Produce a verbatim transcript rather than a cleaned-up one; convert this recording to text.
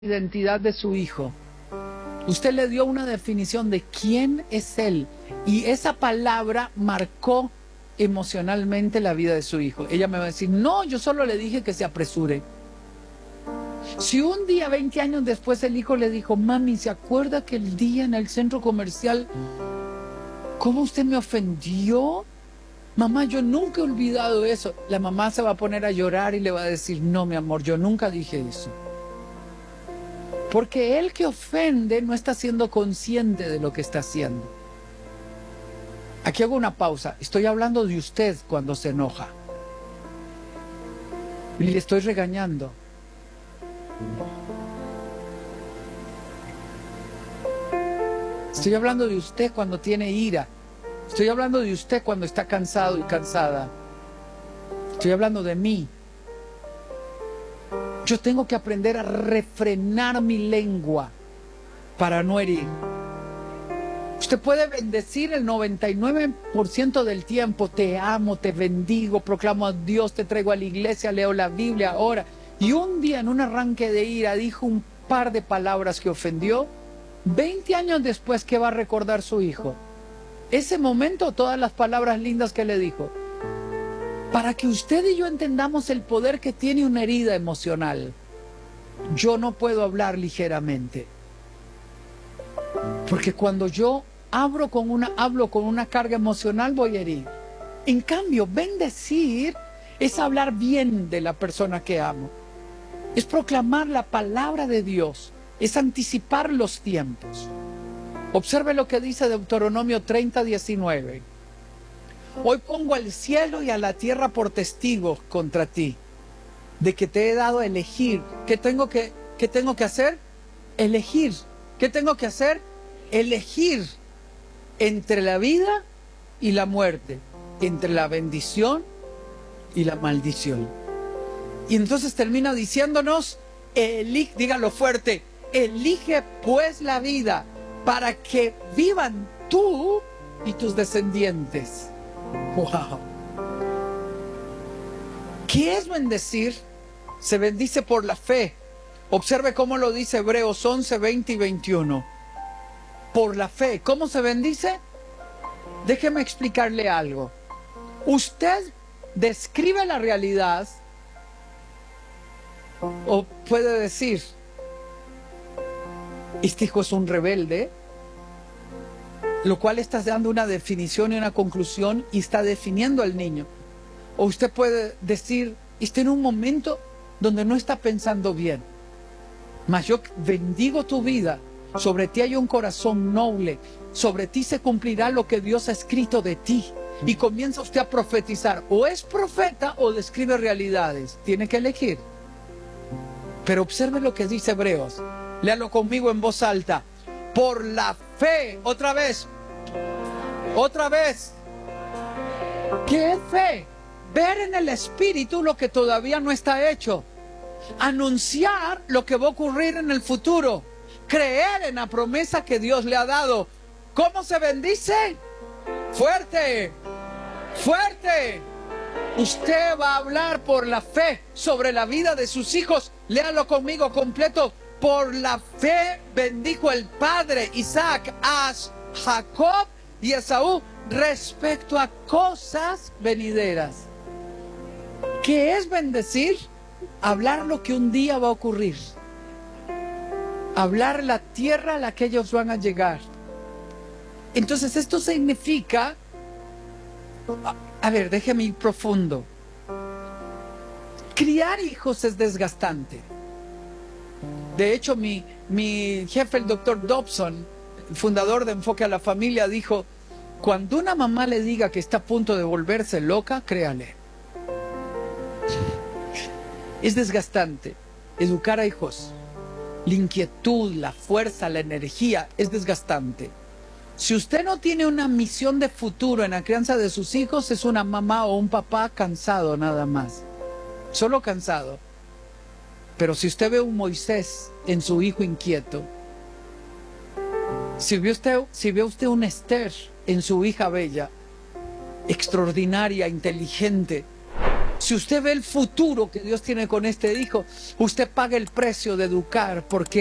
identidad de su hijo. Usted le dio una definición de quién es él y esa palabra marcó emocionalmente la vida de su hijo. Ella me va a decir, no, yo solo le dije que se apresure. Si un día, veinte años después, el hijo le dijo, mami, ¿se acuerda que el día en el centro comercial, cómo usted me ofendió? Mamá, yo nunca he olvidado eso. La mamá se va a poner a llorar y le va a decir, no, mi amor, yo nunca dije eso. Porque el que ofende no está siendo consciente de lo que está haciendo. Aquí hago una pausa. Estoy hablando de usted cuando se enoja. Y le estoy regañando. Estoy hablando de usted cuando tiene ira. Estoy hablando de usted cuando está cansado y cansada. Estoy hablando de mí. Yo tengo que aprender a refrenar mi lengua para no herir. Usted puede bendecir el noventa y nueve por ciento del tiempo. Te amo, te bendigo, proclamo a Dios, te traigo a la iglesia, leo la Biblia ahora. Y un día en un arranque de ira dijo un par de palabras que ofendió. veinte años después, ¿qué va a recordar su hijo? Ese momento, todas las palabras lindas que le dijo. Para que usted y yo entendamos el poder que tiene una herida emocional, yo no puedo hablar ligeramente. Porque cuando yo hablo con una, hablo con una carga emocional, voy a herir. En cambio, bendecir es hablar bien de la persona que amo. Es proclamar la palabra de Dios. Es anticipar los tiempos. Observe lo que dice Deuteronomio treinta, diecinueve. Hoy pongo al cielo y a la tierra por testigos contra ti, de que te he dado a elegir. ¿Qué tengo que, qué tengo que hacer? Elegir. ¿Qué tengo que hacer? Elegir entre la vida y la muerte, entre la bendición y la maldición. Y entonces termina diciéndonos, elige, dígalo fuerte, elige pues la vida para que vivan tú y tus descendientes. Wow. ¿Qué es bendecir? Se bendice por la fe. Observe cómo lo dice Hebreos once, veinte y veintiuno. Por la fe. ¿Cómo se bendice? Déjeme explicarle algo. Usted describe la realidad o puede decir, este hijo es un rebelde, lo cual está dando una definición y una conclusión y está definiendo al niño. O usted puede decir, está en un momento donde no está pensando bien, mas yo bendigo tu vida, sobre ti hay un corazón noble, sobre ti se cumplirá lo que Dios ha escrito de ti. Y comienza usted a profetizar, o es profeta o describe realidades, tiene que elegir. Pero observe lo que dice Hebreos, léalo conmigo en voz alta. Por la fe, otra vez, otra vez. ¿Qué es fe? Ver en el Espíritu lo que todavía no está hecho. Anunciar lo que va a ocurrir en el futuro. Creer en la promesa que Dios le ha dado. ¿Cómo se bendice? Fuerte, fuerte. Usted va a hablar por la fe sobre la vida de sus hijos. Léalo conmigo completo. Por la fe bendijo el padre Isaac a Jacob y Esaú respecto a cosas venideras. ¿Qué es bendecir? Hablar lo que un día va a ocurrir. Hablar la tierra a la que ellos van a llegar. Entonces esto significa, a, a ver, déjeme ir profundo. Criar hijos es desgastante. De hecho, mi, mi jefe, el doctor Dobson, fundador de Enfoque a la Familia, dijo, cuando una mamá le diga que está a punto de volverse loca, créale. Es desgastante educar a hijos. La inquietud, la fuerza, la energía es desgastante. Si usted no tiene una misión de futuro en la crianza de sus hijos, es una mamá o un papá cansado nada más. Solo cansado. Pero si usted ve un Moisés en su hijo inquieto, si ve usted, si ve usted un Esther en su hija bella, extraordinaria, inteligente, Si usted ve el futuro que Dios tiene con este hijo, usted paga el precio de educar, porque